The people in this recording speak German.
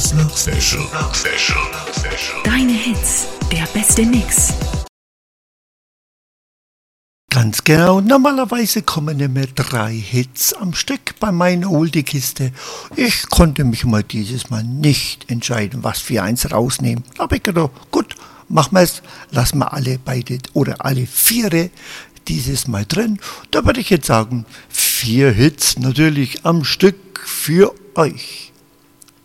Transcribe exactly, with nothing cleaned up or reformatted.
Das Rock-Special. Rock-Special. Deine Hits, der beste Mix. Ganz genau, normalerweise kommen immer drei Hits am Stück bei meiner Oldie-Kiste. Ich konnte mich mal dieses Mal nicht entscheiden, was für eins rausnehmen. Da habe ich gedacht, gut, machen wir es, lassen wir alle beide oder alle vier dieses Mal drin. Da würde ich jetzt sagen, vier Hits natürlich am Stück für euch.